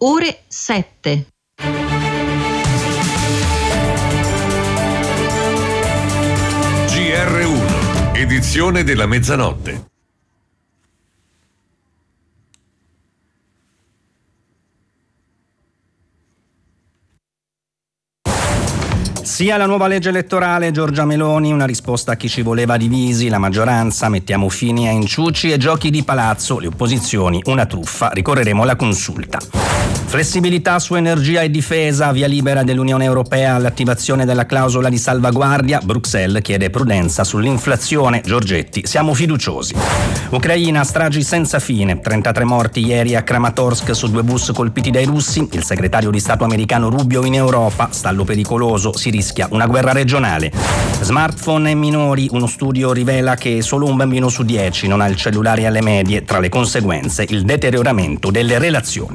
ore 7. GR1, edizione della mezzanotte. Sia la nuova legge elettorale, Giorgia Meloni, una risposta a chi ci voleva divisi, la maggioranza, mettiamo fine a inciuci e giochi di palazzo, le opposizioni, una truffa, ricorreremo alla consulta. Flessibilità su energia e difesa, via libera dell'Unione Europea all'attivazione della clausola di salvaguardia, Bruxelles chiede prudenza sull'inflazione, Giorgetti, siamo fiduciosi. Ucraina, stragi senza fine, 33 morti ieri a Kramatorsk su 2 bus colpiti dai russi, il segretario di Stato americano Rubio in Europa, stallo pericoloso, si rischia una guerra regionale. Smartphone e minori, uno studio rivela che solo un bambino su 10 non ha il cellulare alle medie, tra le conseguenze il deterioramento delle relazioni.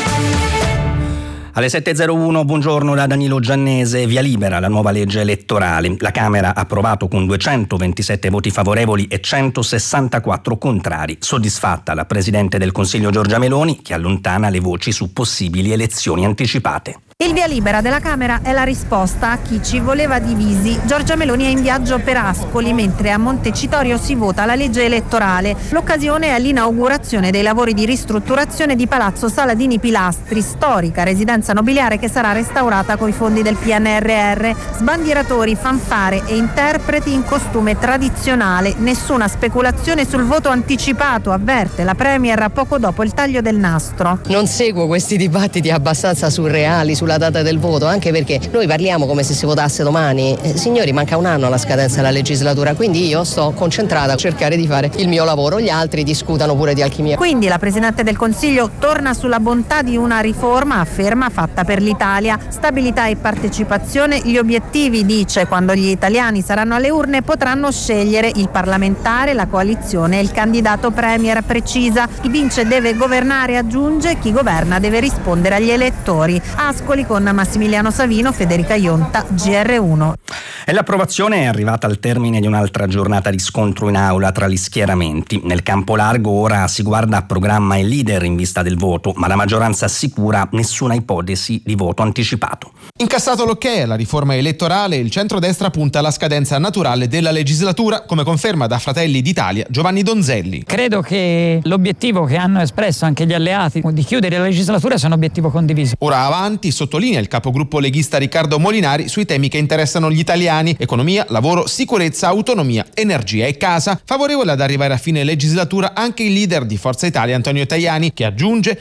Alle 7.01, buongiorno da Danilo Giannese, via libera la nuova legge elettorale. La Camera ha approvato con 227 voti favorevoli e 164 contrari. Soddisfatta la Presidente del Consiglio Giorgia Meloni, che allontana le voci su possibili elezioni anticipate. Il via libera della Camera è la risposta a chi ci voleva divisi. Giorgia Meloni è in viaggio per Ascoli, mentre a Montecitorio si vota la legge elettorale. L'occasione è l'inaugurazione dei lavori di ristrutturazione di Palazzo Saladini Pilastri, storica residenza nobiliare che sarà restaurata coi fondi del PNRR. Sbandieratori, fanfare e interpreti in costume tradizionale. Nessuna speculazione sul voto anticipato, avverte la Premier poco dopo il taglio del nastro. Non seguo questi dibattiti abbastanza surreali sulla data del voto, anche perché noi parliamo come se si votasse domani. Signori, manca un anno alla scadenza della legislatura, quindi io sto concentrata a cercare di fare il mio lavoro, gli altri discutano pure di alchimia. Quindi la Presidente del Consiglio torna sulla bontà di una riforma, afferma, fatta per l'Italia. Stabilità e partecipazione, gli obiettivi, dice, quando gli italiani saranno alle urne potranno scegliere il parlamentare, la coalizione e il candidato Premier, precisa. Chi vince deve governare, aggiunge, chi governa deve rispondere agli elettori. Ascoli con Massimiliano Savino, Federica Ionta, GR1. E l'approvazione è arrivata al termine di un'altra giornata di scontro in aula tra gli schieramenti. Nel campo largo ora si guarda a programma e leader in vista del voto, ma la maggioranza assicura nessuna ipotesi di voto anticipato. Incassato l'ok alla riforma elettorale, il centrodestra punta alla scadenza naturale della legislatura, come conferma da Fratelli d'Italia Giovanni Donzelli. Credo che l'obiettivo che hanno espresso anche gli alleati di chiudere la legislatura sia un obiettivo condiviso. Ora avanti, sottolinea il capogruppo leghista Riccardo Molinari sui temi che interessano gli italiani: economia, lavoro, sicurezza, autonomia, energia e casa. Favorevole ad arrivare a fine legislatura anche il leader di Forza Italia Antonio Tajani, che aggiunge